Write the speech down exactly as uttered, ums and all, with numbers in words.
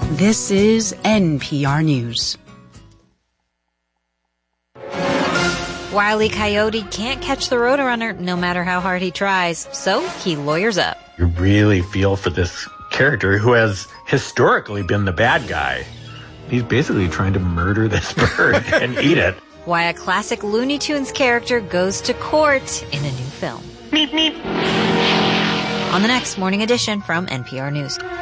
This is N P R News. Wile E. Coyote can't catch the Roadrunner no matter how hard he tries, so he lawyers up. You really feel for this character who has historically been the bad guy. He's basically trying to murder this bird and eat it. Why a classic Looney Tunes character goes to court in a new film. Meep, meep. On the next Morning Edition from N P R News.